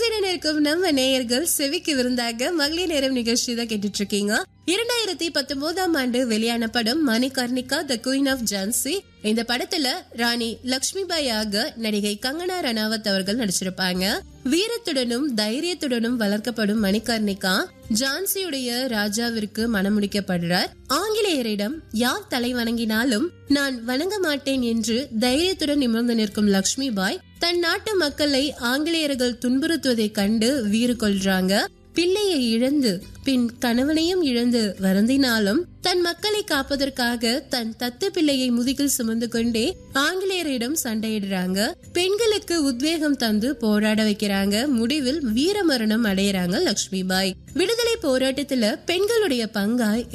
உங்களுடன் இருக்கும் நம்ம நேயர்கள் செவிக்கு விருந்தாக மகளிர் நேரம் நிகழ்ச்சி தான் கேட்டுட்டு இருக்கீங்க. 2019 வெளியான படம் மணிகர்ணிகா த குயின் ஆஃப் ஜான்சி. இந்த படத்துல ராணி லக்ஷ்மிபாயாக நடிகை கங்கனா ரணாவத் அவர்கள் நடிச்சிருப்பாங்க. வீரத்துடனும் தைரியத்துடனும் வளர்க்கப்படும் மணிகர்ணிகா ஜான்சியுடைய ராஜாவிற்கு மணமுடிக்கப்படுறார். ஆங்கிலேயரிடம் யார் தலை வணங்கினாலும் நான் வணங்க மாட்டேன் என்று தைரியத்துடன் நிமிர்ந்து நிற்கும் லக்ஷ்மிபாய் தன் நாட்டு மக்களை ஆங்கிலேயர்கள் துன்புறுத்துவதை கண்டு வீறு கொள்றாங்க. பிள்ளையை இழந்து பின் கணவனையும் இழந்து வருந்தினாலும் தன் மக்களை காப்பதற்காக தன் தத்து பிள்ளையை முதுகில் சுமந்து கொண்டே ஆங்கிலேயரிடம் சண்டையிடுறாங்க. பெண்களுக்கு உத்வேகம் தந்து போராட வைக்கிறாங்க. முடிவில் வீர மரணம் அடையறாங்க லக்ஷ்மிபாய். விடுதலை போராட்டத்துல பெண்களுடைய பங்காய்